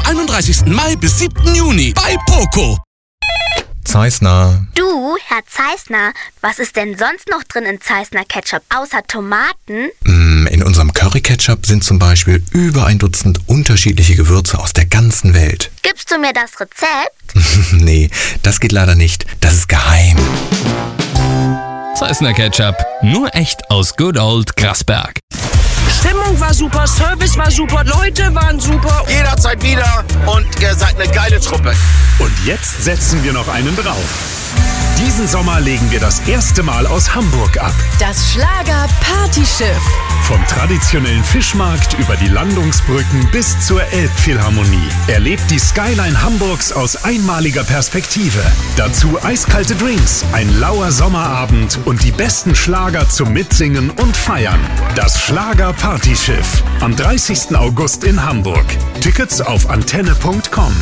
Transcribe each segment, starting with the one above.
31. Mai bis 7. Juni bei Poco. Zeissner. Du, Herr Zeissner, was ist denn sonst noch drin in Zeissner Ketchup außer Tomaten? In unserem Curry-Ketchup sind zum Beispiel über 1 Dutzend unterschiedliche Gewürze aus der ganzen Welt. Gibst du mir das Rezept? Nee, das geht leider nicht. Das ist geheim. Zeissner Ketchup. Nur echt aus Good Old Grasberg. Stimmung war super, Service war super, Leute waren super. Jederzeit wieder und ihr seid eine geile Truppe. Und jetzt setzen wir noch einen drauf. Diesen Sommer legen wir das erste Mal aus Hamburg ab. Das Schlager-Partyschiff. Vom traditionellen Fischmarkt über die Landungsbrücken bis zur Elbphilharmonie. Erlebt die Skyline Hamburgs aus einmaliger Perspektive. Dazu eiskalte Drinks, ein lauer Sommerabend und die besten Schlager zum Mitsingen und Feiern. Das Schlager-Partyschiff. Am 30. August in Hamburg. Tickets auf antenne.com.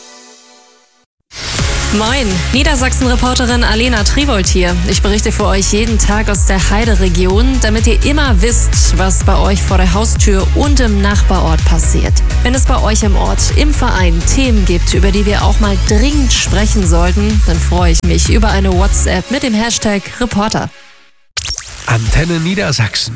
Moin, Niedersachsen-Reporterin Alena Trivold hier. Ich berichte für euch jeden Tag aus der Heide-Region, damit ihr immer wisst, was bei euch vor der Haustür und im Nachbarort passiert. Wenn es bei euch im Ort, im Verein Themen gibt, über die wir auch mal dringend sprechen sollten, dann freue ich mich über eine WhatsApp mit dem Hashtag Reporter. Antenne Niedersachsen.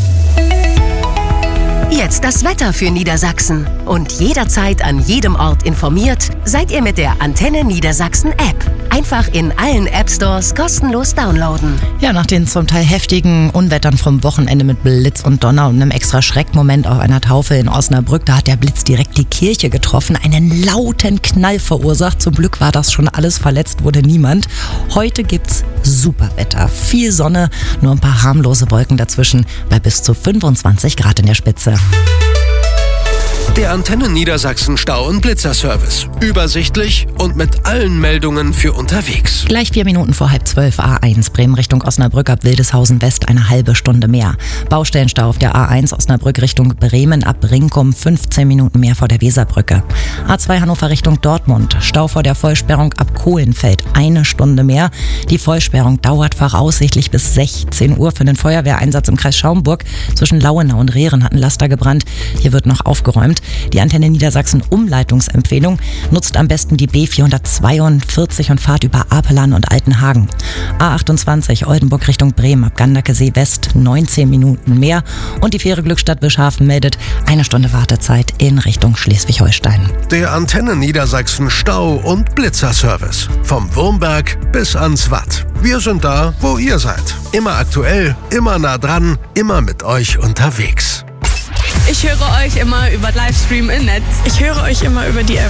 Jetzt das Wetter für Niedersachsen. Und jederzeit an jedem Ort informiert, seid ihr mit der Antenne Niedersachsen App. Einfach in allen App-Stores kostenlos downloaden. Ja, nach den zum Teil heftigen Unwettern vom Wochenende mit Blitz und Donner und einem extra Schreckmoment auf einer Taufe in Osnabrück, da hat der Blitz direkt die Kirche getroffen, einen lauten Knall verursacht. Zum Glück war das schon alles, verletzt wurde niemand. Heute gibt's super Wetter, viel Sonne, nur ein paar harmlose Wolken dazwischen, bei bis zu 25 Grad in der Spitze. Der Antenne Niedersachsen Stau- und Blitzerservice. Übersichtlich und mit allen Meldungen für unterwegs. Gleich 4 Minuten vor 11:30 A1 Bremen Richtung Osnabrück ab Wildeshausen West eine halbe Stunde mehr. Baustellenstau auf der A1 Osnabrück Richtung Bremen ab Brinkum 15 Minuten mehr vor der Weserbrücke. A2 Hannover Richtung Dortmund. Stau vor der Vollsperrung ab Kohlenfeld 1 Stunde mehr. Die Vollsperrung dauert voraussichtlich bis 16 Uhr für den Feuerwehreinsatz im Kreis Schaumburg. Zwischen Lauenau und Rehren hat ein Laster gebrannt. Hier wird noch aufgeräumt. Die Antenne Niedersachsen Umleitungsempfehlung: nutzt am besten die B442 und fahrt über Apelan und Altenhagen. A28 Oldenburg Richtung Bremen ab Gandakesee West 19 Minuten mehr. Und die Fähre Glückstadt Bischhafen meldet 1 Stunde Wartezeit in Richtung Schleswig-Holstein. Der Antenne Niedersachsen Stau- und Blitzerservice. Vom Wurmberg bis ans Watt. Wir sind da, wo ihr seid. Immer aktuell, immer nah dran, immer mit euch unterwegs. Ich höre euch immer über Livestream im Netz. Ich höre euch immer über die App.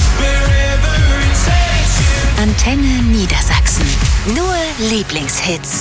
Antenne Niedersachsen. Nur Lieblingshits.